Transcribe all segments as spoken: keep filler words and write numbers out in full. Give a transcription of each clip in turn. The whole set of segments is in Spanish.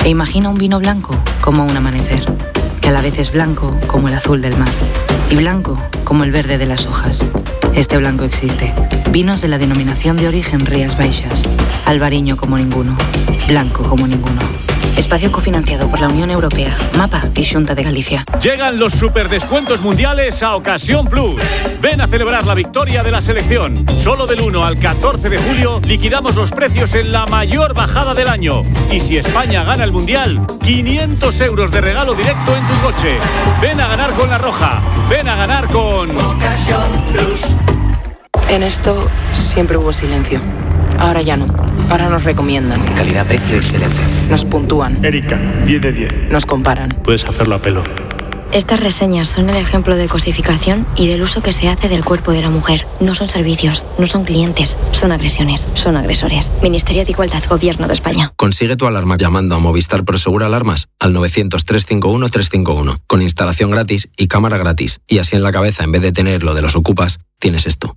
E imagina un vino blanco como un amanecer, que a la vez es blanco como el azul del mar y blanco como el verde de las hojas. Este blanco existe. Vinos de la denominación de origen Rías Baixas. Albariño como ninguno. Blanco como ninguno. Espacio cofinanciado por la Unión Europea, Mapa y Xunta de Galicia. Llegan los superdescuentos mundiales a Ocasión Plus. Ven a celebrar la victoria de la selección. Solo del uno al catorce de julio liquidamos los precios en la mayor bajada del año. Y si España gana el mundial, quinientos euros de regalo directo en tu coche. Ven a ganar con La Roja. Ven a ganar con Ocasión Plus. En esto siempre hubo silencio. Ahora ya no. Ahora nos recomiendan. Calidad, precio, excelencia. Nos puntúan. Erika, diez de diez. Nos comparan. Puedes hacerlo a pelo. Estas reseñas son el ejemplo de cosificación y del uso que se hace del cuerpo de la mujer. No son servicios, no son clientes, son agresiones, son agresores. Ministerio de Igualdad, Gobierno de España. Consigue tu alarma llamando a Movistar Prosegur Alarmas al novecientos, trescientos cincuenta y uno, trescientos cincuenta y uno, con instalación gratis y cámara gratis. Y así en la cabeza, en vez de tener lo de los ocupas, tienes esto.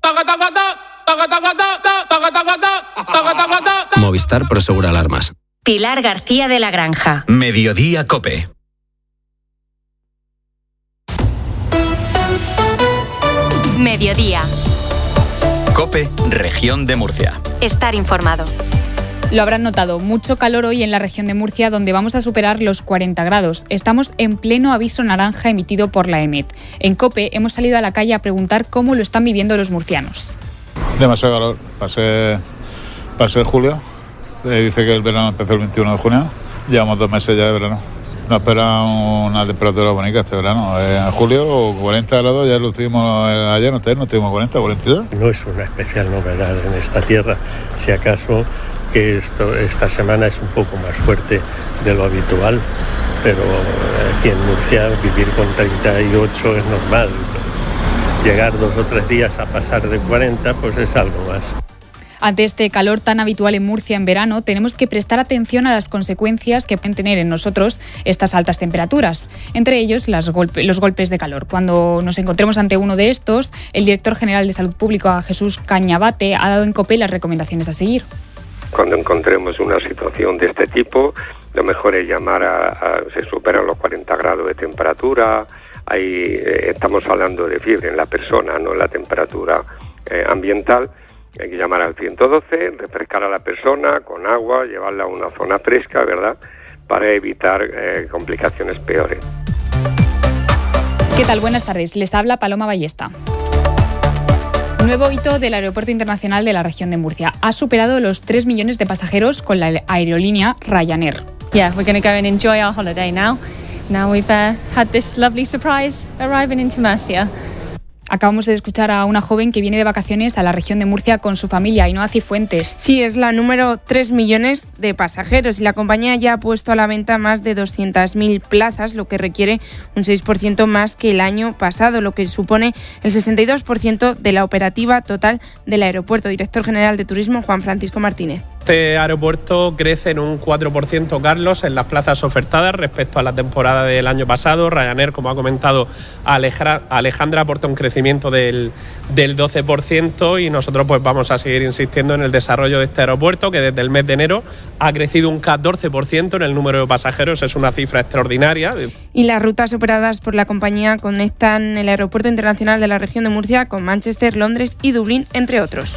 Movistar Prosegur Alarmas. Pilar García de la Granja. Mediodía Cope. Mediodía. Cope, Región de Murcia. Estar informado. Lo habrán notado, mucho calor hoy en la región de Murcia, donde vamos a superar los cuarenta grados. Estamos en pleno aviso naranja emitido por la E M E T. En COPE hemos salido a la calle a preguntar cómo lo están viviendo los murcianos. Demasiado calor. Pasé, pasé julio. Eh, dice que el verano empezó el veintiuno de junio. Llevamos dos meses ya de verano. Nos espera una temperatura bonita este verano. Eh, en julio, cuarenta grados, ya lo tuvimos ayer, no no tuvimos cuarenta, cuarenta y dos. No es una especial novedad en esta tierra. Si acaso que esto, esta semana es un poco más fuerte de lo habitual, pero aquí en Murcia vivir con treinta y ocho es normal. Llegar dos o tres días a pasar de cuarenta, pues es algo más. Ante este calor tan habitual en Murcia en verano, tenemos que prestar atención a las consecuencias que pueden tener en nosotros estas altas temperaturas, entre ellos las golpe, los golpes de calor. Cuando nos encontremos ante uno de estos, el director general de Salud Pública, Jesús Cañabate, ha dado en COPE las recomendaciones a seguir. Cuando encontremos una situación de este tipo, lo mejor es llamar a, a se superan los cuarenta grados de temperatura. Ahí eh, estamos hablando de fiebre en la persona, no en la temperatura eh, ambiental. Hay que llamar al ciento doce, refrescar a la persona con agua, llevarla a una zona fresca, ¿verdad?, para evitar eh, complicaciones peores. ¿Qué tal? Buenas tardes. Les habla Paloma Ballesta. Nuevo hito del Aeropuerto Internacional de la región de Murcia. Ha superado los tres millones de pasajeros con la aerolínea Ryanair. Yeah, we're going to go and enjoy our holiday now. Now we've uh, had this lovely surprise arriving into Murcia. Acabamos de escuchar a una joven que viene de vacaciones a la región de Murcia con su familia, Ainhoa Cifuentes. Sí, es la número tres millones de pasajeros y la compañía ya ha puesto a la venta más de doscientas mil plazas, lo que requiere un seis por ciento más que el año pasado, lo que supone el sesenta y dos por ciento de la operativa total del aeropuerto. Director General de Turismo, Juan Francisco Martínez. Este aeropuerto crece en un cuatro por ciento, Carlos, en las plazas ofertadas respecto a la temporada del año pasado. Ryanair, como ha comentado Alejandra, aporta un crecimiento del, del doce por ciento y nosotros pues vamos a seguir insistiendo en el desarrollo de este aeropuerto, que desde el mes de enero ha crecido un catorce por ciento en el número de pasajeros. Es una cifra extraordinaria. Y las rutas operadas por la compañía conectan el Aeropuerto Internacional de la región de Murcia con Manchester, Londres y Dublín, entre otros.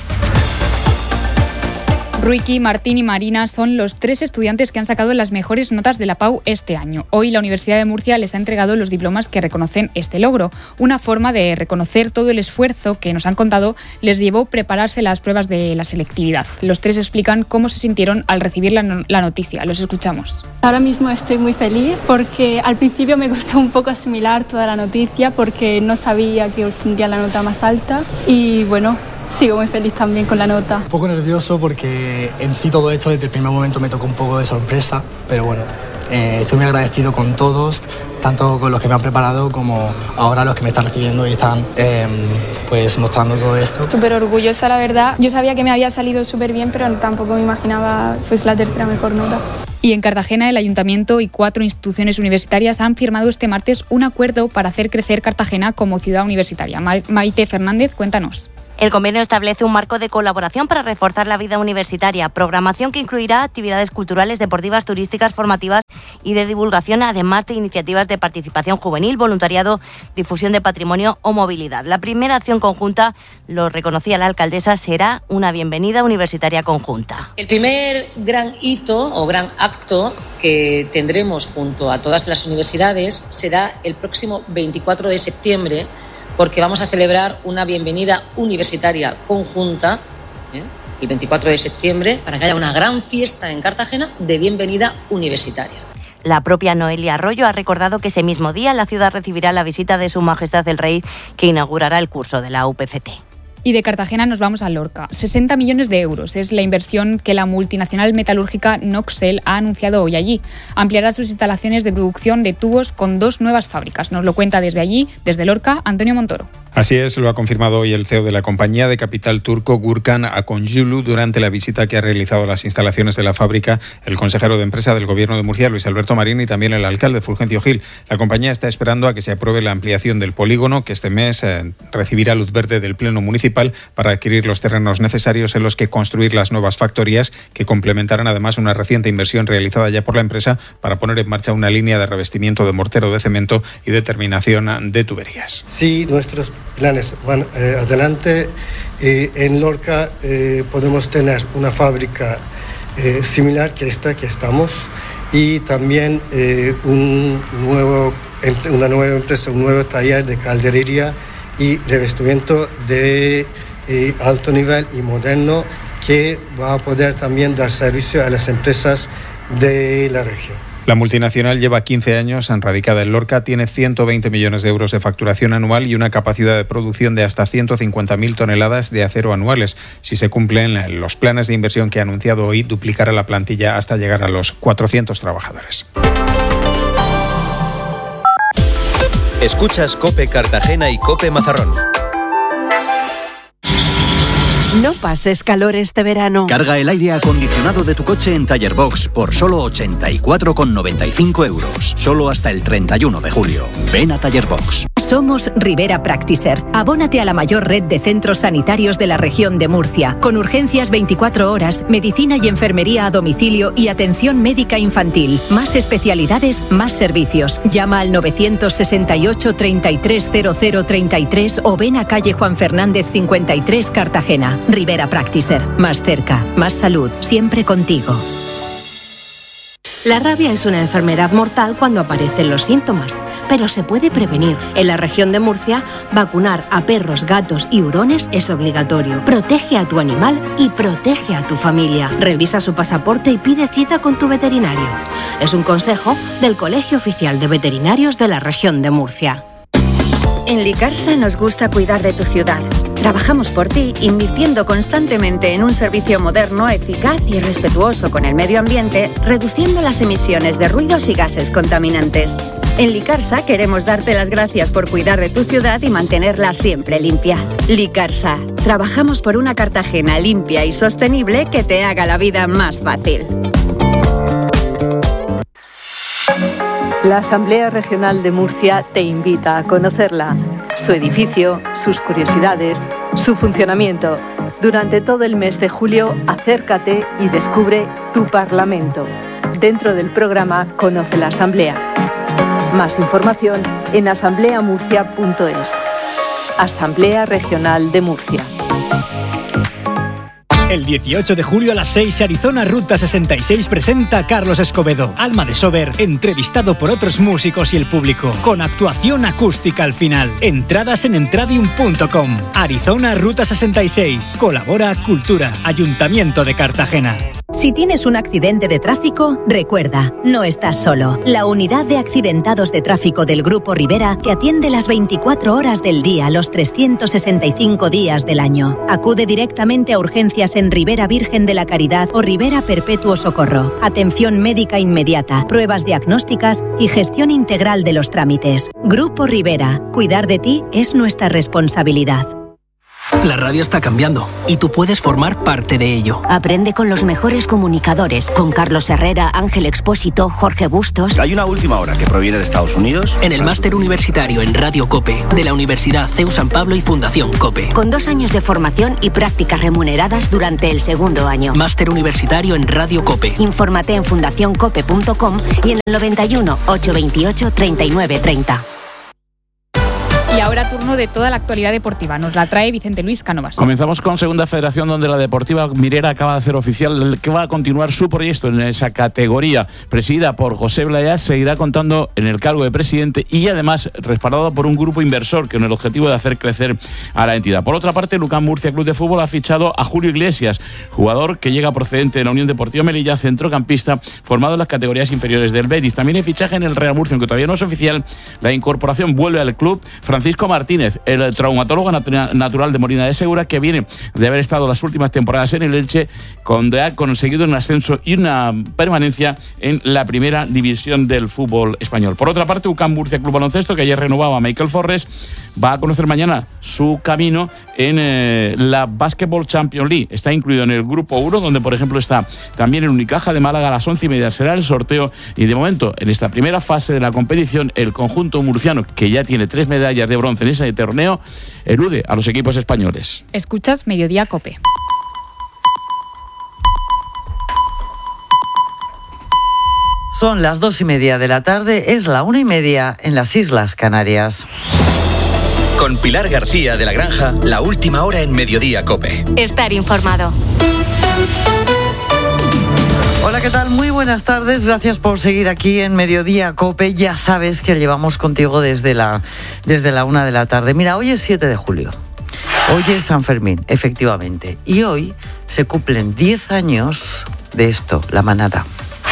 Ruiki, Martín y Marina son los tres estudiantes que han sacado las mejores notas de la P A U este año. Hoy la Universidad de Murcia les ha entregado los diplomas que reconocen este logro. Una forma de reconocer todo el esfuerzo que, nos han contado, les llevó prepararse las pruebas de la selectividad. Los tres explican cómo se sintieron al recibir la, no- la noticia. Los escuchamos. Ahora mismo estoy muy feliz porque al principio me costó un poco asimilar toda la noticia porque no sabía que obtendría la nota más alta y bueno, sigo muy feliz también con la nota. Un poco nervioso porque en sí todo esto desde el primer momento me tocó un poco de sorpresa, pero bueno, eh, estoy muy agradecido con todos, tanto con los que me han preparado como ahora los que me están recibiendo y están eh, pues mostrando todo esto. Súper orgullosa, la verdad. Yo sabía que me había salido súper bien, pero tampoco me imaginaba pues la tercera mejor nota. Y en Cartagena, el Ayuntamiento y cuatro instituciones universitarias han firmado este martes un acuerdo para hacer crecer Cartagena como ciudad universitaria. Ma- Maite Fernández, cuéntanos. El convenio establece un marco de colaboración para reforzar la vida universitaria, programación que incluirá actividades culturales, deportivas, turísticas, formativas y de divulgación, además de iniciativas de participación juvenil, voluntariado, difusión de patrimonio o movilidad. La primera acción conjunta, lo reconocía la alcaldesa, será una bienvenida universitaria conjunta. El primer gran hito o gran acto que tendremos junto a todas las universidades será el próximo veinticuatro de septiembre, porque vamos a celebrar una bienvenida universitaria conjunta, ¿eh? el veinticuatro de septiembre, para que haya una gran fiesta en Cartagena de bienvenida universitaria. La propia Noelia Arroyo ha recordado que ese mismo día la ciudad recibirá la visita de Su Majestad el Rey, que inaugurará el curso de la U P C T. Y de Cartagena nos vamos a Lorca. sesenta millones de euros es la inversión que la multinacional metalúrgica Noxel ha anunciado hoy allí. Ampliará sus instalaciones de producción de tubos con dos nuevas fábricas. Nos lo cuenta desde allí, desde Lorca, Antonio Montoro. Así es, lo ha confirmado hoy el C E O de la compañía de capital turco Gurkan Akongulu durante la visita que ha realizado a las instalaciones de la fábrica el consejero de empresa del Gobierno de Murcia, Luis Alberto Marín, y también el alcalde Fulgencio Gil. La compañía está esperando a que se apruebe la ampliación del polígono, que este mes eh, recibirá luz verde del Pleno Municipal para adquirir los terrenos necesarios en los que construir las nuevas factorías, que complementarán además una reciente inversión realizada ya por la empresa para poner en marcha una línea de revestimiento de mortero de cemento y de terminación de tuberías. Sí, nuestros planes van eh, adelante. Eh, en Lorca eh, podemos tener una fábrica eh, similar que esta que estamos, y también eh, un nuevo, una nueva empresa, un nuevo taller de calderería y revestimiento de eh, alto nivel y moderno, que va a poder también dar servicio a las empresas de la región. La multinacional lleva quince años radicada en Lorca, tiene ciento veinte millones de euros de facturación anual y una capacidad de producción de hasta ciento cincuenta mil toneladas de acero anuales. Si se cumplen los planes de inversión que ha anunciado hoy, duplicará la plantilla hasta llegar a los cuatrocientos trabajadores. Escuchas COPE Cartagena y COPE Mazarrón. No pases calor este verano. Carga el aire acondicionado de tu coche en Taller Box por solo ochenta y cuatro con noventa y cinco euros. Solo hasta el treinta y uno de julio. Ven a Taller Box. Somos Rivera Practicer. Abónate a la mayor red de centros sanitarios de la región de Murcia, con urgencias veinticuatro horas, medicina y enfermería a domicilio y atención médica infantil. Más especialidades, más servicios. Llama al novecientos sesenta y ocho, treinta y tres, cero cero treinta y tres o ven a calle Juan Fernández cincuenta y tres, Cartagena. Rivera Practicer. Más cerca, más salud, siempre contigo. La rabia es una enfermedad mortal cuando aparecen los síntomas, pero se puede prevenir. En la región de Murcia, vacunar a perros, gatos y hurones es obligatorio. Protege a tu animal y protege a tu familia. Revisa su pasaporte y pide cita con tu veterinario. Es un consejo del Colegio Oficial de Veterinarios de la región de Murcia. En Licarsa nos gusta cuidar de tu ciudad. Trabajamos por ti, invirtiendo constantemente en un servicio moderno, eficaz y respetuoso con el medio ambiente, reduciendo las emisiones de ruidos y gases contaminantes. En Licarsa queremos darte las gracias por cuidar de tu ciudad y mantenerla siempre limpia. Licarsa, trabajamos por una Cartagena limpia y sostenible que te haga la vida más fácil. La Asamblea Regional de Murcia te invita a conocerla, su edificio, sus curiosidades, su funcionamiento. Durante todo el mes de julio, acércate y descubre tu Parlamento. Dentro del programa Conoce la Asamblea. Más información en asamblea murcia punto es. Asamblea Regional de Murcia. El dieciocho de julio a las seis, Arizona Ruta sesenta y seis presenta a Carlos Escobedo, Alma de Sober, entrevistado por otros músicos y el público, con actuación acústica al final. Entradas en entradium punto com. Arizona Ruta sesenta y seis. Colabora Cultura, Ayuntamiento de Cartagena. Si tienes un accidente de tráfico, recuerda, no estás solo. La unidad de accidentados de tráfico del Grupo Rivera te atiende las veinticuatro horas del día, los trescientos sesenta y cinco días del año. Acude directamente a urgencias en Rivera Virgen de la Caridad o Rivera Perpetuo Socorro. Atención médica inmediata, pruebas diagnósticas y gestión integral de los trámites. Grupo Rivera, cuidar de ti es nuestra responsabilidad. La radio está cambiando y tú puedes formar parte de ello. Aprende con los mejores comunicadores, con Carlos Herrera, Ángel Expósito, Jorge Bustos. Hay una última hora que proviene de Estados Unidos. En el máster universitario en Radio COPE de la Universidad C E U San Pablo y Fundación COPE. Con dos años de formación y prácticas remuneradas durante el segundo año. Máster universitario en Radio COPE. Infórmate en fundación cope punto com y en el noventa y uno, ochocientos veintiocho, treinta y nueve treinta. Y ahora turno de toda la actualidad deportiva. Nos la trae Vicente Luis Cánovas. Comenzamos con Segunda Federación, donde la Deportiva Mirera acaba de hacer oficial que va a continuar su proyecto en esa categoría. Presidida por José Blayás, seguirá contando en el cargo de presidente y además respaldado por un grupo inversor con el objetivo de hacer crecer a la entidad. Por otra parte, Lucán Murcia Club de Fútbol ha fichado a Julio Iglesias, jugador que llega procedente de la Unión Deportiva Melilla, centrocampista formado en las categorías inferiores del Betis. También hay fichaje en el Real Murcia, aunque todavía no es oficial. La incorporación vuelve al club Francisco Martínez, el traumatólogo natural de Molina de Segura, que viene de haber estado las últimas temporadas en el Elche, donde ha conseguido un ascenso y una permanencia en la primera división del fútbol español. Por otra parte, U C A M Murcia Club Baloncesto, que ayer renovaba a Michael Forres, va a conocer mañana su camino en eh, la Basketball Champions League. Está incluido en el grupo uno, donde por ejemplo está también el Unicaja de Málaga. A las once y media será el sorteo y de momento en esta primera fase de la competición el conjunto murciano, que ya tiene tres medallas de bronce en ese torneo, elude a los equipos españoles. Escuchas Mediodía COPE. Son las dos y media de la tarde, es la una y media en las Islas Canarias. Con Pilar García de la Granja, la última hora en Mediodía COPE. Estar informado. Hola, ¿qué tal? Muy buenas tardes. Gracias por seguir aquí en Mediodía COPE. Ya sabes que llevamos contigo desde la, desde la una de la tarde. Mira, hoy es siete de julio. Hoy es San Fermín, efectivamente. Y hoy se cumplen diez años de esto, la manada.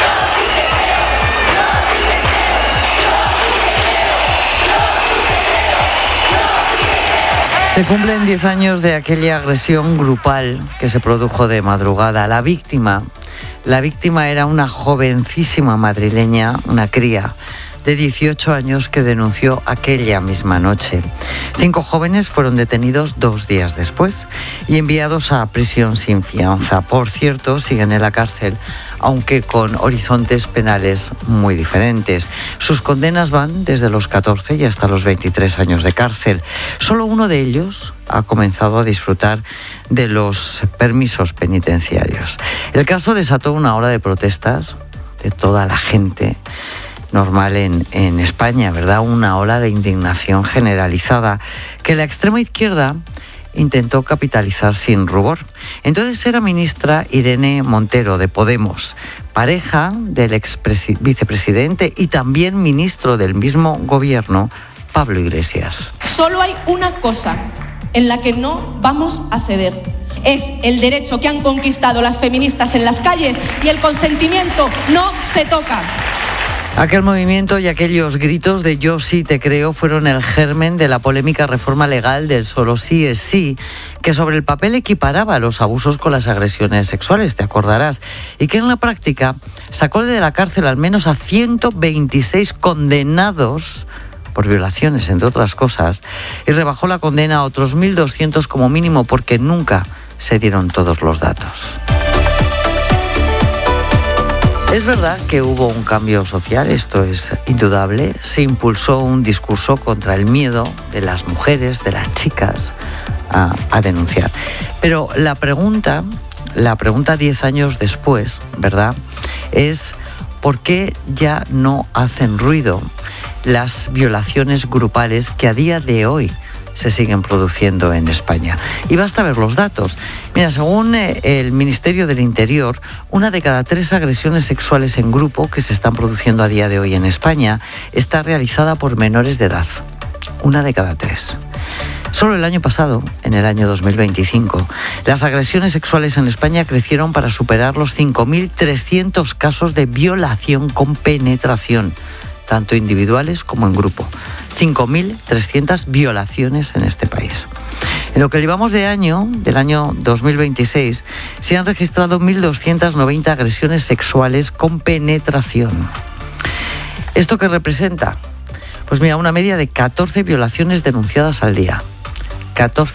Se cumplen diez años de aquella agresión grupal que se produjo de madrugada. La víctima, la víctima era una jovencísima madrileña, una cría de dieciocho años que denunció aquella misma noche. Cinco jóvenes fueron detenidos dos días después y enviados a prisión sin fianza. Por cierto, siguen en la cárcel, aunque con horizontes penales muy diferentes. Sus condenas van desde los catorce y hasta los veintitrés años de cárcel. Solo uno de ellos ha comenzado a disfrutar de los permisos penitenciarios. El caso desató una ola de protestas de toda la gente normal en, en España, ¿verdad? Una ola de indignación generalizada que la extrema izquierda intentó capitalizar sin rubor. Entonces era ministra Irene Montero, de Podemos, pareja del ex vicepresidente y también ministro del mismo gobierno, Pablo Iglesias. Solo hay una cosa en la que no vamos a ceder. Es el derecho que han conquistado las feministas en las calles y el consentimiento no se toca. Aquel movimiento y aquellos gritos de yo sí te creo fueron el germen de la polémica reforma legal del solo sí es sí, que sobre el papel equiparaba los abusos con las agresiones sexuales, te acordarás, y que en la práctica sacó de la cárcel al menos a ciento veintiséis condenados por violaciones, entre otras cosas, y rebajó la condena a otros mil doscientos como mínimo porque nunca se dieron todos los datos. Es verdad que hubo un cambio social, esto es indudable. Se impulsó un discurso contra el miedo de las mujeres, de las chicas, a, a denunciar. Pero la pregunta, la pregunta diez años después, ¿verdad?, es ¿por qué ya no hacen ruido las violaciones grupales que a día de hoy se siguen produciendo en España? Y basta ver los datos. Mira, según el Ministerio del Interior, una de cada tres agresiones sexuales en grupo que se están produciendo a día de hoy en España está realizada por menores de edad. Una de cada tres. Solo el año pasado, en el año dos mil veinticinco, las agresiones sexuales en España crecieron para superar los cinco mil trescientos casos de violación con penetración, tanto individuales como en grupo. cinco mil trescientas violaciones en este país. En lo que llevamos de año, del año dos mil veintiséis, se han registrado mil doscientas noventa agresiones sexuales con penetración. ¿Esto qué representa? Pues mira, una media de catorce violaciones denunciadas al día. catorce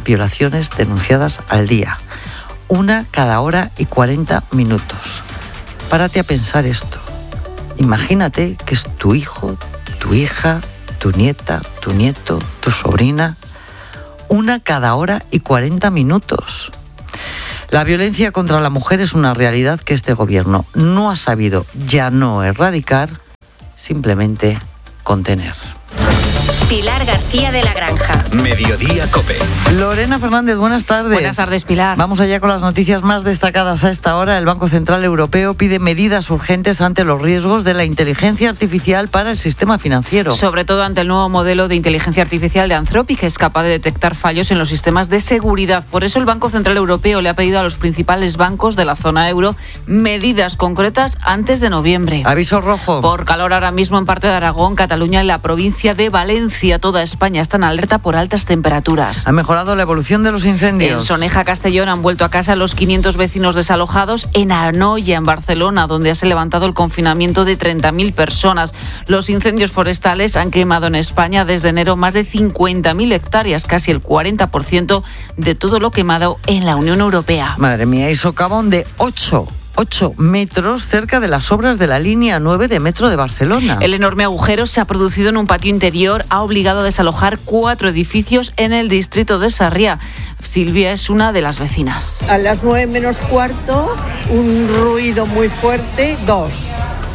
violaciones denunciadas al día. Una cada hora y cuarenta minutos. Párate a pensar esto. Imagínate que es tu hijo, tu hija, tu nieta, tu nieto, tu sobrina. Una cada hora y cuarenta minutos. La violencia contra la mujer es una realidad que este gobierno no ha sabido ya no erradicar, simplemente contener. Pilar García de la Granja. Mediodía COPE. Lorena Fernández, buenas tardes. Buenas tardes, Pilar. Vamos allá con las noticias más destacadas a esta hora. El Banco Central Europeo pide medidas urgentes ante los riesgos de la inteligencia artificial para el sistema financiero. Sobre todo ante el nuevo modelo de inteligencia artificial de Anthropic, que es capaz de detectar fallos en los sistemas de seguridad. Por eso el Banco Central Europeo le ha pedido a los principales bancos de la zona euro medidas concretas antes de noviembre. Aviso rojo. Por calor ahora mismo en parte de Aragón, Cataluña y la provincia de Valencia. Toda España está en alerta por altas temperaturas. Ha mejorado la evolución de los incendios. En Soneja, Castellón, han vuelto a casa los quinientos vecinos desalojados. En Anoia, en Barcelona, donde se ha levantado el confinamiento de treinta mil personas. Los incendios forestales han quemado en España desde enero más de cincuenta mil hectáreas, casi el cuarenta por ciento de todo lo quemado en la Unión Europea. Madre mía, y socavón de ocho metros cerca de las obras de la línea nueve de metro de Barcelona. El enorme agujero se ha producido en un patio interior, ha obligado a desalojar cuatro edificios en el distrito de Sarriá. Silvia es una de las vecinas. A las nueve menos cuarto, un ruido muy fuerte, dos.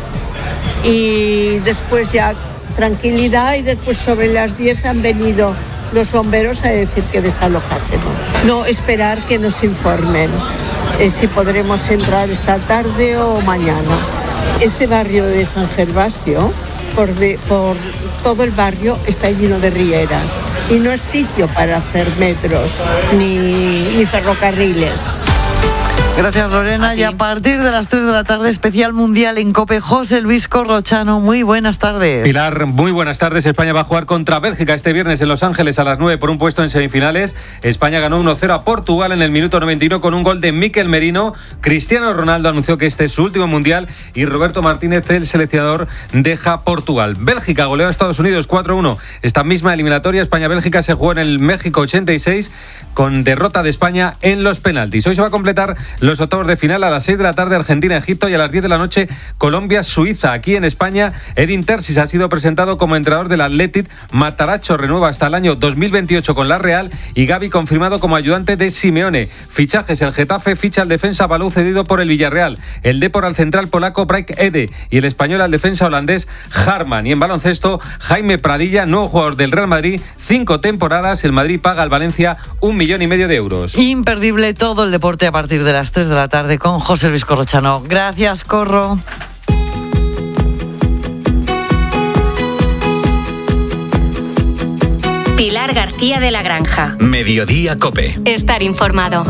Y después ya tranquilidad, y después sobre las diez han venido los bomberos a decir que desalojásemos. No, esperar que nos informen. Eh, si podremos entrar esta tarde o mañana. Este barrio de San Gervasio, por, de, por todo el barrio, está lleno de rieras y no es sitio para hacer metros ni, ni ferrocarriles. Gracias, Lorena. Y a partir de las tres de la tarde, especial mundial en COPE, José Luis Corrochano. Muy buenas tardes. Pilar, muy buenas tardes. España va a jugar contra Bélgica este viernes en Los Ángeles a las nueve por un puesto en semifinales. España ganó uno cero a Portugal en el minuto noventa y uno con un gol de Mikel Merino. Cristiano Ronaldo anunció que este es su último mundial y Roberto Martínez, el seleccionador, deja Portugal. Bélgica goleó a Estados Unidos cuatro uno. Esta misma eliminatoria, España-Bélgica, se jugó en el México ochenta y seis con derrota de España en los penaltis. Hoy se va a completar los octavos de final a las seis de la tarde, Argentina-Egipto, y a las diez de la noche Colombia-Suiza. Aquí en España, Edin Terzic ha sido presentado como entrenador del Athletic. Matarazzo renueva hasta el año dos mil veintiocho con la Real y Gavi confirmado como ayudante de Simeone. Fichajes: el Getafe ficha al defensa Balou cedido por el Villarreal, el Depor al central polaco Braik Ede y el español al defensa holandés Harman. Y en baloncesto, Jaime Pradilla, nuevo jugador del Real Madrid, cinco temporadas. El Madrid paga al Valencia un millón y medio de euros. Imperdible todo el deporte a partir de las tres de la tarde con José Luis Corrochano. Gracias, Corro. Pilar García de la Granja. Mediodía COPE. Estar informado.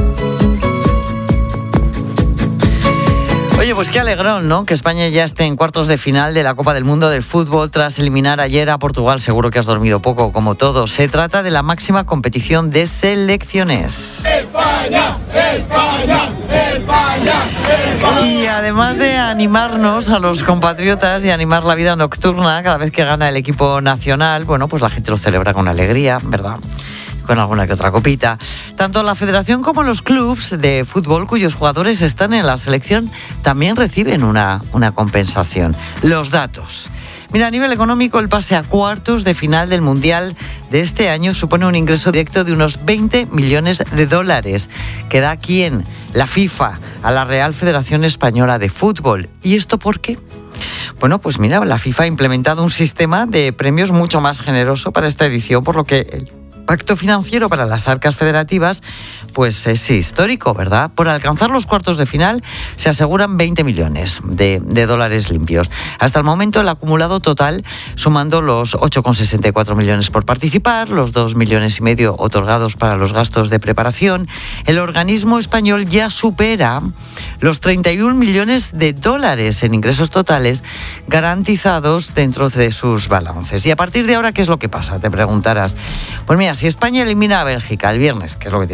Oye, pues qué alegrón, ¿no? Que España ya esté en cuartos de final de la Copa del Mundo del Fútbol tras eliminar ayer a Portugal. Seguro que has dormido poco, como todos. Se trata de la máxima competición de selecciones. España, España, España, España. Y además de animarnos a los compatriotas y animar la vida nocturna cada vez que gana el equipo nacional, bueno, pues la gente lo celebra con alegría, ¿verdad? Con alguna que otra copita. Tanto la federación como los clubs de fútbol cuyos jugadores están en la selección también reciben una, una compensación. Los datos. Mira, a nivel económico, el pase a cuartos de final del Mundial de este año supone un ingreso directo de unos veinte millones de dólares, que da a quién, la FIFA, a la Real Federación Española de Fútbol. ¿Y esto por qué? Bueno, pues mira, la FIFA ha implementado un sistema de premios mucho más generoso para esta edición, por lo que el pacto financiero para las arcas federativas pues es histórico, ¿verdad? Por alcanzar los cuartos de final se aseguran veinte millones de, de dólares limpios. Hasta el momento el acumulado total, sumando los ocho coma sesenta y cuatro millones por participar, los dos millones y medio otorgados para los gastos de preparación, el organismo español ya supera los treinta y un millones de dólares en ingresos totales garantizados dentro de sus balances. Y a partir de ahora, ¿qué es lo que pasa? Te preguntarás. Pues mira, si España elimina a Bélgica el viernes, ¿qué es lo que tiene que pasar?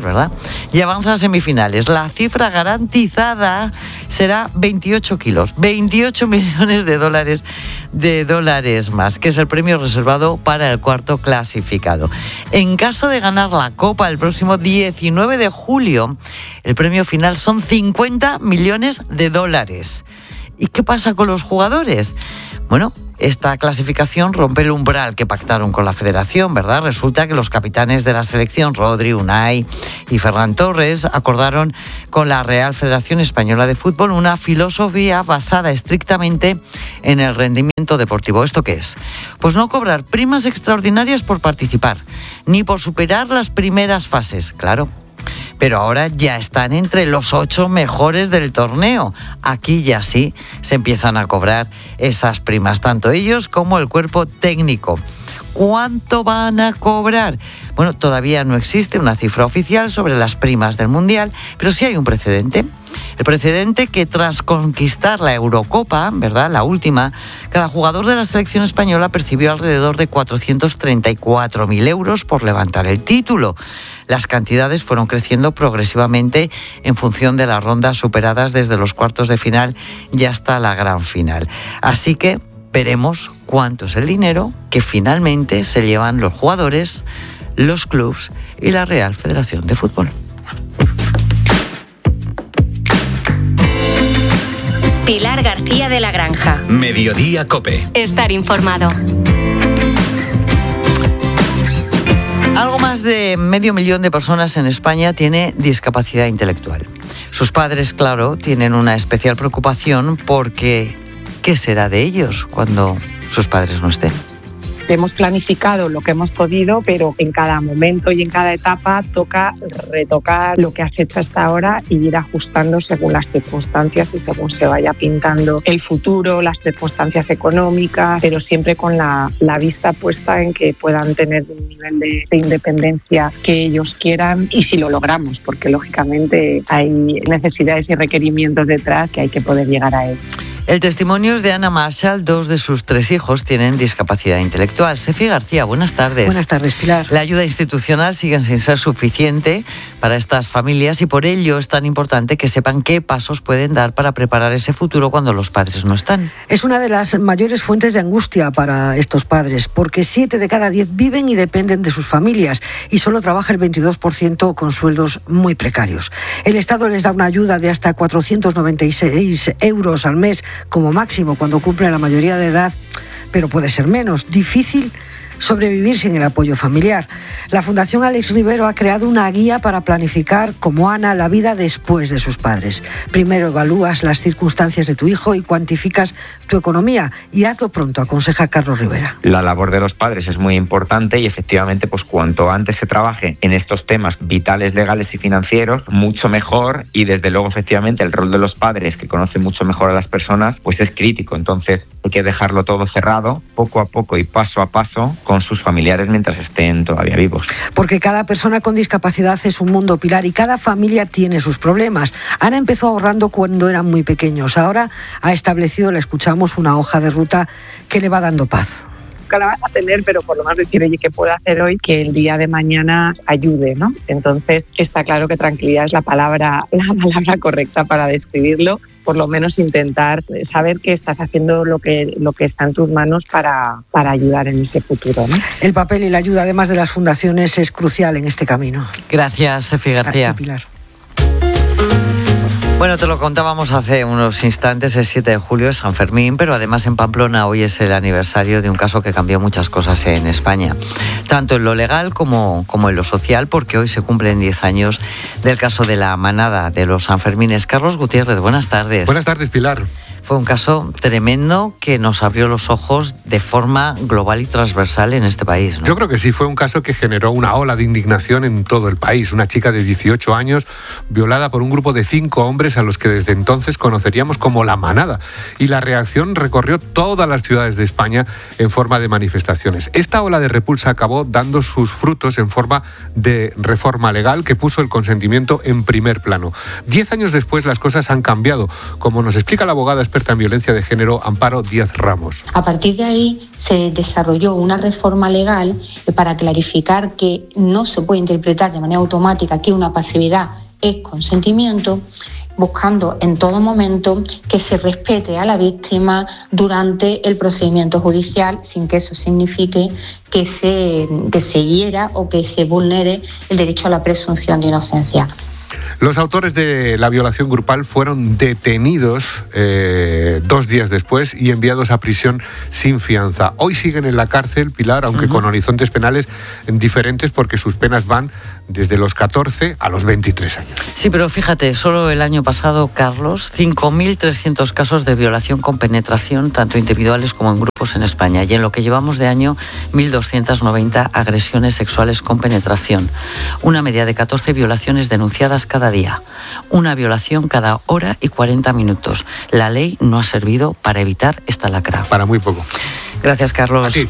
¿verdad? Y avanza a semifinales. La cifra garantizada será veintiocho kilos, veintiocho millones de dólares de dólares más, que es el premio reservado para el cuarto clasificado. En caso de ganar la Copa el próximo diecinueve de julio, el premio final son cincuenta millones de dólares. ¿Y qué pasa con los jugadores? Bueno, esta clasificación rompe el umbral que pactaron con la federación, ¿verdad? Resulta que los capitanes de la selección, Rodri, Unai y Ferran Torres, acordaron con la Real Federación Española de Fútbol una filosofía basada estrictamente en el rendimiento deportivo. ¿Esto qué es? Pues no cobrar primas extraordinarias por participar, ni por superar las primeras fases, claro. Pero ahora ya están entre los ocho mejores del torneo. Aquí ya sí se empiezan a cobrar esas primas, tanto ellos como el cuerpo técnico. ¿Cuánto van a cobrar? Bueno, todavía no existe una cifra oficial sobre las primas del Mundial, pero sí hay un precedente. El precedente que tras conquistar la Eurocopa, ¿verdad?, la última, cada jugador de la selección española percibió alrededor de cuatrocientos treinta y cuatro mil euros por levantar el título. Las cantidades fueron creciendo progresivamente en función de las rondas superadas desde los cuartos de final y hasta la gran final. Así que veremos cuánto es el dinero que finalmente se llevan los jugadores, los clubes y la Real Federación de Fútbol. Pilar García de la Granja. Mediodía COPE. Estar informado. Algo más de medio millón de personas en España tiene discapacidad intelectual. Sus padres, claro, tienen una especial preocupación porque ¿qué será de ellos cuando sus padres no estén? Hemos planificado lo que hemos podido, pero en cada momento y en cada etapa toca retocar lo que has hecho hasta ahora y ir ajustando según las circunstancias y según se vaya pintando el futuro, las circunstancias económicas, pero siempre con la, la vista puesta en que puedan tener un nivel de, de independencia que ellos quieran y si lo logramos, porque lógicamente hay necesidades y requerimientos detrás que hay que poder llegar a él. El testimonio es de Ana Marshall. Dos de sus tres hijos tienen discapacidad intelectual. Sefi García, buenas tardes. Buenas tardes, Pilar. La ayuda institucional sigue sin ser suficiente para estas familias y por ello es tan importante que sepan qué pasos pueden dar para preparar ese futuro cuando los padres no están. Es una de las mayores fuentes de angustia para estos padres, porque siete de cada diez viven y dependen de sus familias y solo trabaja el veintidós por ciento con sueldos muy precarios. El Estado les da una ayuda de hasta cuatrocientos noventa y seis euros al mes como máximo cuando cumplen la mayoría de edad, pero puede ser menos. Difícil sobrevivir sin el apoyo familiar. La Fundación Alex Rivero ha creado una guía para planificar, como Ana, la vida después de sus padres. Primero evalúas las circunstancias de tu hijo y cuantificas tu economía. Y hazlo pronto, aconseja Carlos Rivera. La labor de los padres es muy importante y efectivamente, pues cuanto antes se trabaje en estos temas vitales, legales y financieros, mucho mejor. Y desde luego, efectivamente, el rol de los padres, que conocen mucho mejor a las personas, pues es crítico. Entonces hay que dejarlo todo cerrado, poco a poco y paso a paso, con sus familiares mientras estén todavía vivos. Porque cada persona con discapacidad es un mundo, Pilar, y cada familia tiene sus problemas. Ana empezó ahorrando cuando eran muy pequeños. Ahora ha establecido, le escuchamos, una hoja de ruta que le va dando paz. La van a tener, pero por lo menos decir, oye, ¿qué puedo hacer hoy que el día de mañana ayude, ¿no? Entonces está claro que tranquilidad es la palabra, la palabra correcta para describirlo. Por lo menos intentar saber que estás haciendo lo que, lo que está en tus manos para, para ayudar en ese futuro, ¿no? El papel y la ayuda, además de las fundaciones, es crucial en este camino. Gracias, Sefi García. A ti, Pilar. Bueno, te lo contábamos hace unos instantes, el siete de julio es San Fermín, pero además en Pamplona hoy es el aniversario de un caso que cambió muchas cosas en España, tanto en lo legal como, como en lo social, porque hoy se cumplen diez años del caso de la manada de los Sanfermines. Carlos Gutiérrez, buenas tardes. Buenas tardes, Pilar. Fue un caso tremendo que nos abrió los ojos de forma global y transversal en este país, ¿no? Yo creo que sí, fue un caso que generó una ola de indignación en todo el país. Una chica de dieciocho años violada por un grupo de cinco hombres a los que desde entonces conoceríamos como la manada. Y la reacción recorrió todas las ciudades de España en forma de manifestaciones. Esta ola de repulsa acabó dando sus frutos en forma de reforma legal que puso el consentimiento en primer plano. Diez años después las cosas han cambiado. Como nos explica la abogada experta en violencia de género, Amparo Díaz Ramos. A partir de ahí se desarrolló una reforma legal para clarificar que no se puede interpretar de manera automática que una pasividad es consentimiento, buscando en todo momento que se respete a la víctima durante el procedimiento judicial, sin que eso signifique que se, que se hiera o que se vulnere el derecho a la presunción de inocencia. Los autores de la violación grupal fueron detenidos eh, dos días después y enviados a prisión sin fianza. Hoy siguen en la cárcel, Pilar, aunque uh-huh. con horizontes penales diferentes, porque sus penas van desde los catorce a los veintitrés años. Sí, pero fíjate, solo el año pasado, Carlos, cinco mil trescientos casos de violación con penetración, tanto individuales como en grupos en España. Y en lo que llevamos de año, mil doscientas noventa agresiones sexuales con penetración. Una media de catorce violaciones denunciadas cada día. Una violación cada hora y cuarenta minutos. La ley no ha servido para evitar esta lacra. Para muy poco. Gracias, Carlos. A ti.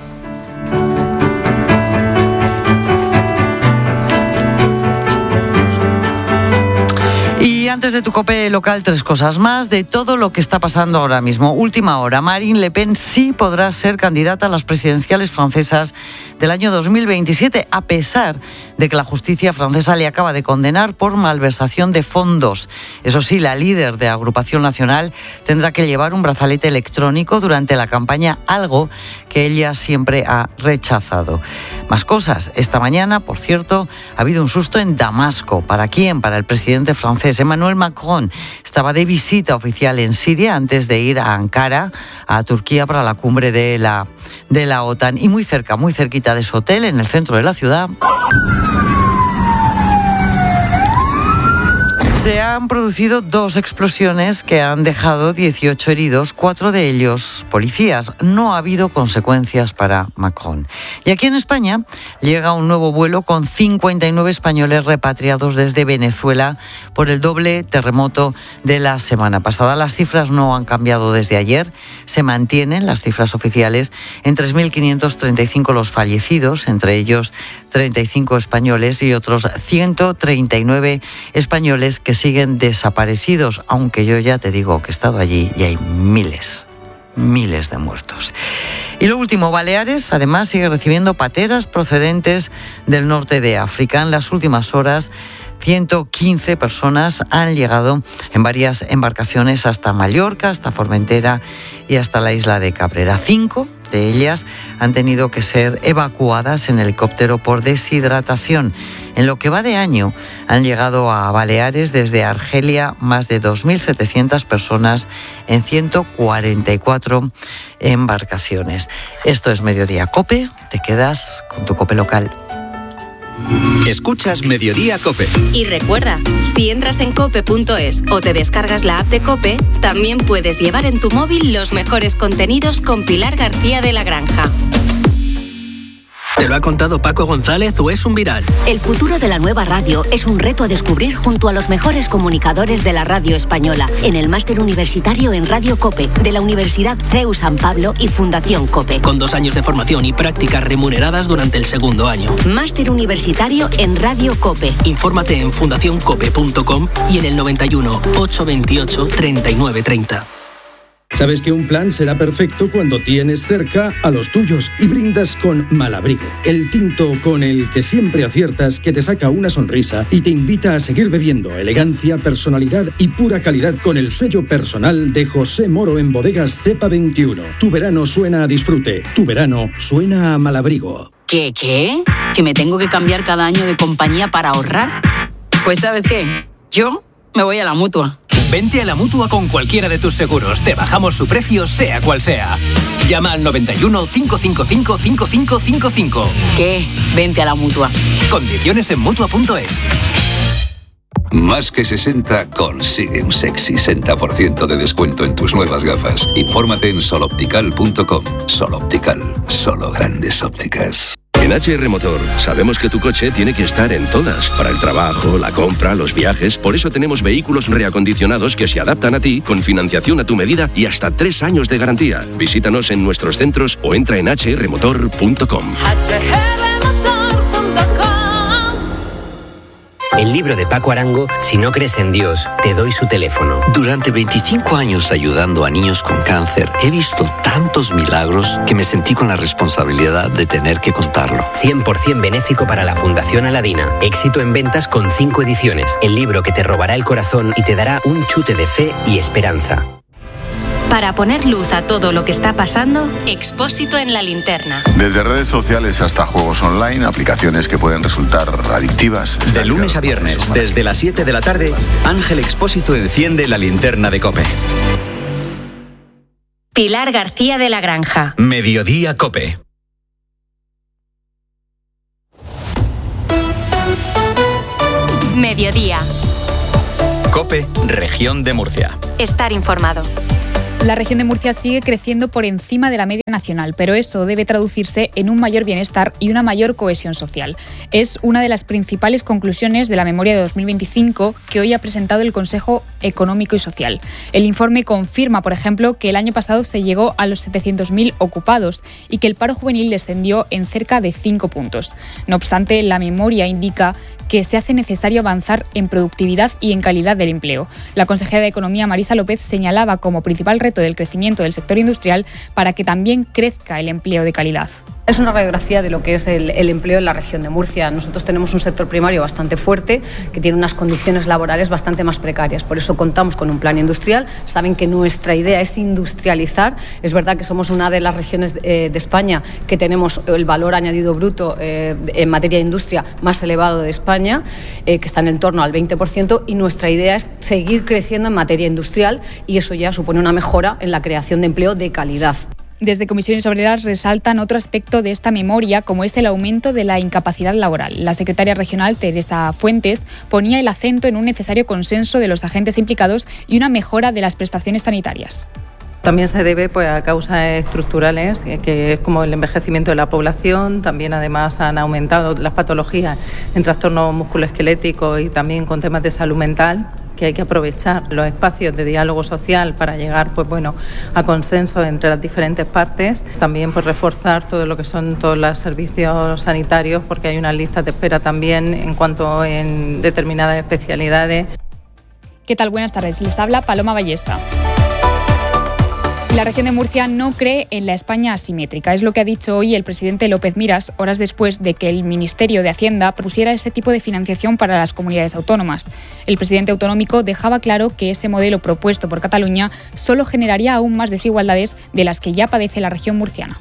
Y antes de tu COPE local, tres cosas más de todo lo que está pasando ahora mismo. Última hora, Marine Le Pen sí podrá ser candidata a las presidenciales francesas del año dos mil veintisiete, a pesar de que la justicia francesa le acaba de condenar por malversación de fondos. Eso sí, la líder de Agrupación Nacional tendrá que llevar un brazalete electrónico durante la campaña, algo que ella siempre ha rechazado. Más cosas. Esta mañana, por cierto, ha habido un susto en Damasco. ¿Para quién? Para el presidente francés. Emmanuel Macron estaba de visita oficial en Siria antes de ir a Ankara, a Turquía, para la cumbre de la, de la OTAN. Y muy cerca, muy cerquita de su hotel, en el centro de la ciudad, se han producido dos explosiones que han dejado dieciocho heridos, cuatro de ellos policías. No ha habido consecuencias para Macron. Y aquí en España llega un nuevo vuelo con cincuenta y nueve españoles repatriados desde Venezuela por el doble terremoto de la semana pasada. Las cifras no han cambiado desde ayer. Se mantienen las cifras oficiales en tres mil quinientos treinta y cinco los fallecidos, entre ellos treinta y cinco españoles y otros ciento treinta y nueve españoles que siguen desaparecidos, aunque yo ya te digo que he estado allí y hay miles, miles de muertos. Y lo último, Baleares además sigue recibiendo pateras procedentes del norte de África. En las últimas horas, ciento quince personas han llegado en varias embarcaciones hasta Mallorca, hasta Formentera y hasta la isla de Cabrera. Cinco de ellas han tenido que ser evacuadas en helicóptero por deshidratación. En lo que va de año, han llegado a Baleares desde Argelia más de dos mil setecientas personas en ciento cuarenta y cuatro embarcaciones. Esto es Mediodía COPE. Te quedas con tu COPE local. Escuchas Mediodía COPE. Y recuerda, si entras en cope punto es o te descargas la app de COPE, también puedes llevar en tu móvil los mejores contenidos con Pilar García de la Granja. ¿Te lo ha contado Paco González o es un viral? El futuro de la nueva radio es un reto a descubrir junto a los mejores comunicadores de la radio española en el máster universitario en Radio COPE de la Universidad C E U San Pablo y Fundación COPE. Con dos años de formación y prácticas remuneradas durante el segundo año. Máster universitario en Radio COPE. Infórmate en fundación cope punto com y en el noventa y uno, ochocientos veintiocho, treinta y nueve treinta. Sabes que un plan será perfecto cuando tienes cerca a los tuyos y brindas con Malabrigo, el tinto con el que siempre aciertas, que te saca una sonrisa y te invita a seguir bebiendo. Elegancia, personalidad y pura calidad con el sello personal de José Moro en Bodegas Cepa veintiuno. Tu verano suena a disfrute, tu verano suena a Malabrigo. ¿Qué, qué? ¿Que me tengo que cambiar cada año de compañía para ahorrar? Pues ¿sabes qué? Yo me voy a la Mutua. Vente a la Mutua con cualquiera de tus seguros. Te bajamos su precio, sea cual sea. Llama al noventa y uno, cinco cinco cinco, cinco cinco cinco cinco. ¿Qué? Vente a la Mutua. Condiciones en Mutua punto es. Más que sesenta consigue un sexy sesenta por ciento de descuento en tus nuevas gafas. Infórmate en sol optical punto com. Sol Optical, solo grandes ópticas. En H R Motor sabemos que tu coche tiene que estar en todas, para el trabajo, la compra, los viajes. Por eso tenemos vehículos reacondicionados que se adaptan a ti, con financiación a tu medida y hasta tres años de garantía. Visítanos en nuestros centros o entra en h r motor punto com. El libro de Paco Arango, Si no crees en Dios, te doy su teléfono. Durante veinticinco años ayudando a niños con cáncer, he visto tantos milagros que me sentí con la responsabilidad de tener que contarlo. cien por ciento benéfico para la Fundación Aladina. Éxito en ventas con cinco ediciones. El libro que te robará el corazón y te dará un chute de fe y esperanza. Para poner luz a todo lo que está pasando, Expósito en la linterna. Desde redes sociales hasta juegos online, aplicaciones que pueden resultar adictivas. De lunes a viernes, desde las siete de la tarde, Ángel Expósito enciende la linterna de COPE. Pilar García de la Granja. Mediodía COPE. Mediodía. COPE, Región de Murcia. Estar informado. La región de Murcia sigue creciendo por encima de la media nacional, pero eso debe traducirse en un mayor bienestar y una mayor cohesión social. Es una de las principales conclusiones de la memoria de dos mil veinticinco que hoy ha presentado el Consejo Económico y Social. El informe confirma, por ejemplo, que el año pasado se llegó a los setecientos mil ocupados y que el paro juvenil descendió en cerca de cinco puntos. No obstante, la memoria indica que se hace necesario avanzar en productividad y en calidad del empleo. La consejera de Economía, Marisa López, señalaba como principal reto del crecimiento del sector industrial para que también crezca el empleo de calidad. Es una radiografía de lo que es el, el empleo en la región de Murcia. Nosotros tenemos un sector primario bastante fuerte que tiene unas condiciones laborales bastante más precarias. Por eso contamos con un plan industrial. Saben que nuestra idea es industrializar. Es verdad que somos una de las regiones eh, de España que tenemos el valor añadido bruto eh, en materia de industria más elevado de España, eh, que está en el torno al veinte por ciento, y nuestra idea es seguir creciendo en materia industrial y eso ya supone una mejora en la creación de empleo de calidad. Desde Comisiones Obreras resaltan otro aspecto de esta memoria, como es el aumento de la incapacidad laboral. La secretaria regional, Teresa Fuentes, ponía el acento en un necesario consenso de los agentes implicados y una mejora de las prestaciones sanitarias. También se debe pues, a causas estructurales, que es como el envejecimiento de la población. También además han aumentado las patologías en trastornos musculoesqueléticos y también con temas de salud mental, que hay que aprovechar los espacios de diálogo social para llegar pues bueno a consenso entre las diferentes partes. También pues reforzar todo lo que son todos los servicios sanitarios, porque hay unas listas de espera también en cuanto en determinadas especialidades. ¿Qué tal? Buenas tardes. Les habla Paloma Ballesta. La región de Murcia no cree en la España asimétrica. Es lo que ha dicho hoy el presidente López Miras, horas después de que el Ministerio de Hacienda propusiera ese tipo de financiación para las comunidades autónomas. El presidente autonómico dejaba claro que ese modelo propuesto por Cataluña solo generaría aún más desigualdades de las que ya padece la región murciana.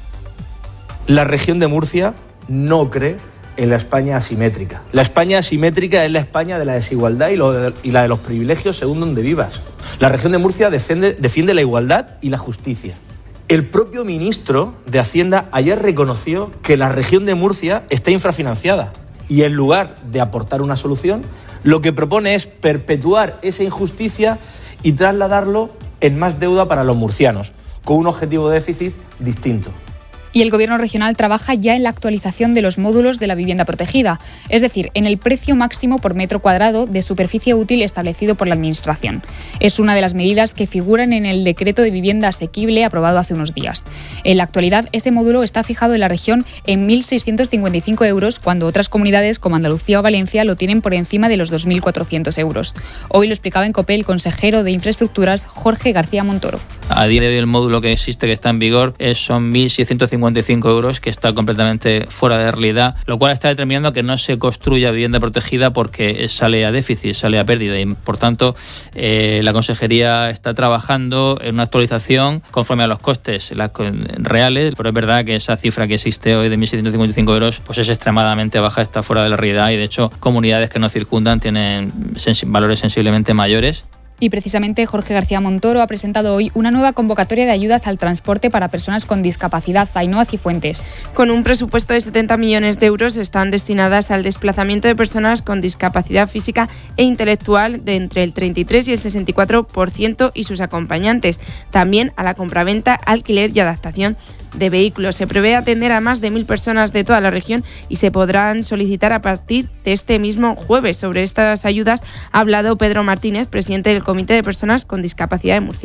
La región de Murcia no cree en la España asimétrica. La España asimétrica es la España de la desigualdad y, lo de, y la de los privilegios según donde vivas. La región de Murcia defiende, defiende la igualdad y la justicia. El propio ministro de Hacienda ayer reconoció que la región de Murcia está infrafinanciada y en lugar de aportar una solución, lo que propone es perpetuar esa injusticia y trasladarlo en más deuda para los murcianos, con un objetivo de déficit distinto. Y el Gobierno regional trabaja ya en la actualización de los módulos de la vivienda protegida, es decir, en el precio máximo por metro cuadrado de superficie útil establecido por la Administración. Es una de las medidas que figuran en el decreto de vivienda asequible aprobado hace unos días. En la actualidad, ese módulo está fijado en la región en mil seiscientos cincuenta y cinco euros, cuando otras comunidades como Andalucía o Valencia lo tienen por encima de los dos mil cuatrocientos euros. Hoy lo explicaba en COPE el consejero de Infraestructuras, Jorge García Montoro. A día de hoy el módulo que existe, que está en vigor, son mil seiscientos cincuenta y cinco euros, que está completamente fuera de realidad, lo cual está determinando que no se construya vivienda protegida porque sale a déficit, sale a pérdida y por tanto eh, la Consejería está trabajando en una actualización conforme a los costes las reales, pero es verdad que esa cifra que existe hoy de mil seiscientos cincuenta y cinco euros pues es extremadamente baja, está fuera de la realidad y de hecho comunidades que nos circundan tienen sens- valores sensiblemente mayores. Y precisamente Jorge García Montoro ha presentado hoy una nueva convocatoria de ayudas al transporte para personas con discapacidad. Ainhoa Cifuentes. Con un presupuesto de setenta millones de euros están destinadas al desplazamiento de personas con discapacidad física e intelectual de entre el treinta y tres y el sesenta y cuatro por ciento y sus acompañantes. También a la compraventa, alquiler y adaptación de vehículos. Se prevé atender a más de mil personas de toda la región y se podrán solicitar a partir de este mismo jueves. Sobre estas ayudas ha hablado Pedro Martínez, presidente del Comité de Personas con Discapacidad de Murcia.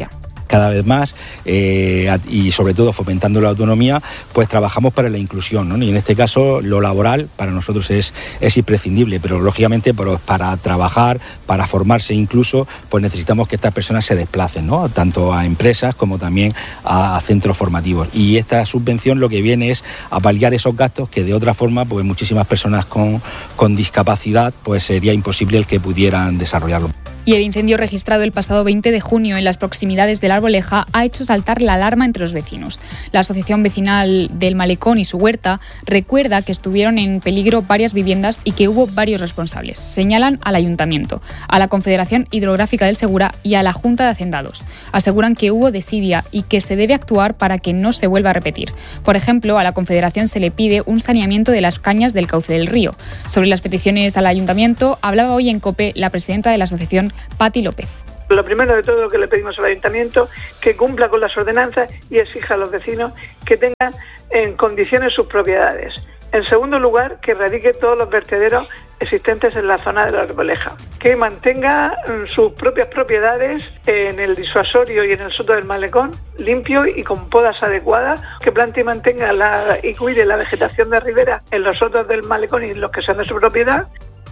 cada vez más eh, y sobre todo fomentando la autonomía, pues trabajamos para la inclusión, ¿no? Y en este caso lo laboral para nosotros es, es imprescindible, pero lógicamente para, para trabajar, para formarse incluso, pues necesitamos que estas personas se desplacen, ¿no? Tanto a empresas como también a, a centros formativos. Y esta subvención lo que viene es a paliar esos gastos que de otra forma pues muchísimas personas con, con discapacidad pues sería imposible el que pudieran desarrollarlo. Y el incendio registrado el pasado veinte de junio en las proximidades de la Arboleja ha hecho saltar la alarma entre los vecinos. La Asociación Vecinal del Malecón y su huerta recuerda que estuvieron en peligro varias viviendas y que hubo varios responsables. Señalan al Ayuntamiento, a la Confederación Hidrográfica del Segura y a la Junta de Hacendados. Aseguran que hubo desidia y que se debe actuar para que no se vuelva a repetir. Por ejemplo, a la Confederación se le pide un saneamiento de las cañas del cauce del río. Sobre las peticiones al Ayuntamiento hablaba hoy en COPE la presidenta de la asociación, Pati López. Lo primero de todo lo que le pedimos al Ayuntamiento, que cumpla con las ordenanzas y exija a los vecinos que tengan en condiciones sus propiedades. En segundo lugar, que erradique todos los vertederos existentes en la zona de la Arboleja, que mantenga sus propias propiedades en el disuasorio y en el soto del Malecón limpio y con podas adecuadas, que plante y mantenga la, y cuide la vegetación de ribera en los sotos del Malecón y en los que sean de su propiedad.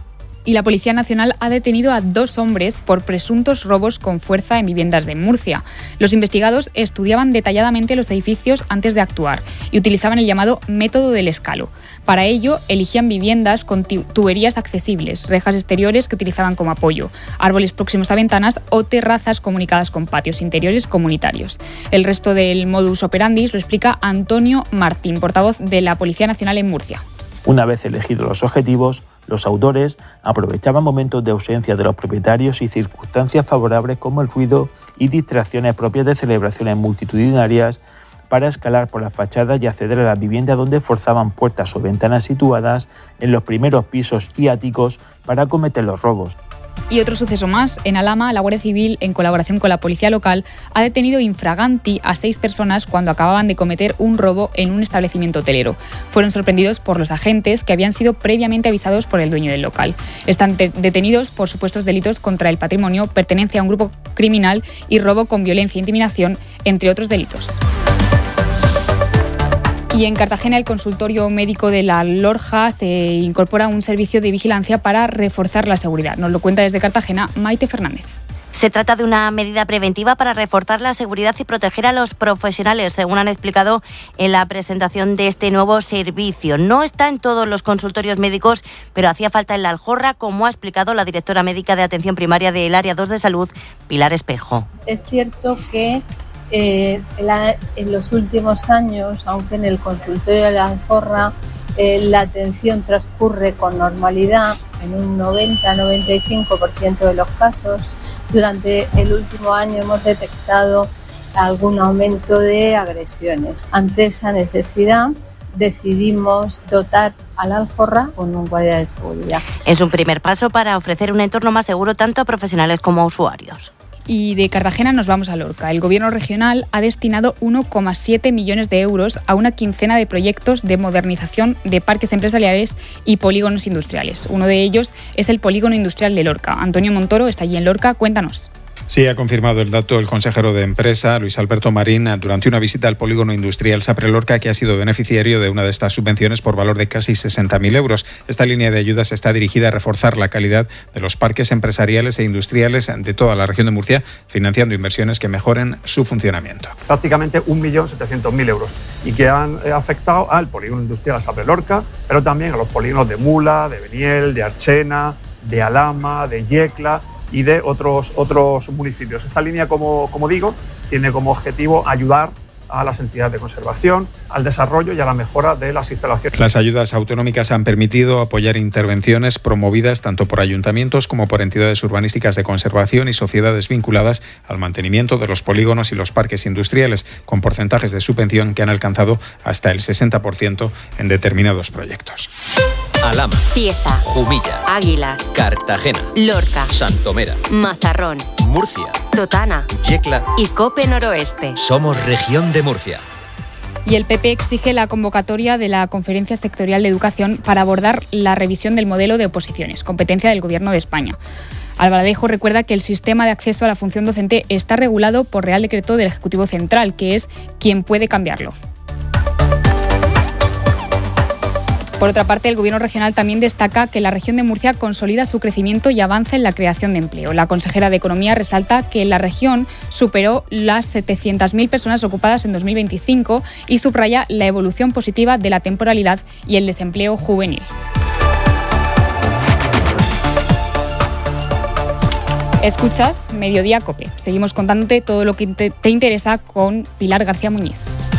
Y la Policía Nacional ha detenido a dos hombres por presuntos robos con fuerza en viviendas de Murcia. Los investigados estudiaban detalladamente los edificios antes de actuar y utilizaban el llamado método del escalo. Para ello, eligían viviendas con tuberías accesibles, rejas exteriores que utilizaban como apoyo, árboles próximos a ventanas o terrazas comunicadas con patios interiores comunitarios. El resto del modus operandi lo explica Antonio Martín, portavoz de la Policía Nacional en Murcia. Una vez elegidos los objetivos, los autores aprovechaban momentos de ausencia de los propietarios y circunstancias favorables como el ruido y distracciones propias de celebraciones multitudinarias para escalar por las fachadas y acceder a las viviendas donde forzaban puertas o ventanas situadas en los primeros pisos y áticos para cometer los robos. Y otro suceso más, en Alhama, la Guardia Civil, en colaboración con la policía local, ha detenido infraganti a seis personas cuando acababan de cometer un robo en un establecimiento hotelero. Fueron sorprendidos por los agentes que habían sido previamente avisados por el dueño del local. Están de- detenidos por supuestos delitos contra el patrimonio, pertenencia a un grupo criminal y robo con violencia e intimidación, entre otros delitos. Y en Cartagena, el consultorio médico de la Lorja se incorpora un servicio de vigilancia para reforzar la seguridad. Nos lo cuenta desde Cartagena Maite Fernández. Se trata de una medida preventiva para reforzar la seguridad y proteger a los profesionales, según han explicado en la presentación de este nuevo servicio. No está en todos los consultorios médicos, pero hacía falta en la Aljorra, como ha explicado la directora médica de atención primaria del Área dos de Salud, Pilar Espejo. Es cierto que Eh, la, en los últimos años, aunque en el consultorio de la Aljorra eh, la atención transcurre con normalidad en un noventa a noventa y cinco por ciento de los casos, durante el último año hemos detectado algún aumento de agresiones. Ante esa necesidad decidimos dotar a la Aljorra con un guardia de seguridad. Es un primer paso para ofrecer un entorno más seguro tanto a profesionales como a usuarios. Y de Cartagena nos vamos a Lorca. El Gobierno regional ha destinado uno coma siete millones de euros a una quincena de proyectos de modernización de parques empresariales y polígonos industriales. Uno de ellos es el Polígono Industrial de Lorca. Antonio Montoro está allí en Lorca. Cuéntanos. Sí, ha confirmado el dato el consejero de Empresa, Luis Alberto Marín, durante una visita al polígono industrial Sapre Lorca, que ha sido beneficiario de una de estas subvenciones por valor de casi sesenta mil euros. Esta línea de ayudas está dirigida a reforzar la calidad de los parques empresariales e industriales de toda la región de Murcia, financiando inversiones que mejoren su funcionamiento. Prácticamente un millón setecientos mil euros y que han afectado al polígono industrial Sapre Lorca, pero también a los polígonos de Mula, de Beniel, de Archena, de Alhama, de Yecla y de otros, otros municipios. Esta línea, como, como digo, tiene como objetivo ayudar a las entidades de conservación, al desarrollo y a la mejora de las instalaciones. Las ayudas autonómicas han permitido apoyar intervenciones promovidas tanto por ayuntamientos como por entidades urbanísticas de conservación y sociedades vinculadas al mantenimiento de los polígonos y los parques industriales, con porcentajes de subvención que han alcanzado hasta el sesenta por ciento en determinados proyectos. Alhama, Cieza, Jumilla, Águilas, Cartagena, Lorca, Santomera, Mazarrón, Murcia, Totana Yecla y Cope Noroeste. Somos Región de Murcia. Y el P P exige la convocatoria de la Conferencia Sectorial de Educación para abordar la revisión del modelo de oposiciones, competencia del Gobierno de España. Albaladejo recuerda que el sistema de acceso a la función docente está regulado por Real Decreto del Ejecutivo Central, que es quien puede cambiarlo. Por otra parte, el Gobierno regional también destaca que la región de Murcia consolida su crecimiento y avanza en la creación de empleo. La consejera de Economía resalta que la región superó las setecientas mil personas ocupadas en dos mil veinticinco y subraya la evolución positiva de la temporalidad y el desempleo juvenil. Escuchas Mediodía COPE. Seguimos contándote todo lo que te interesa con Pilar García Muñiz.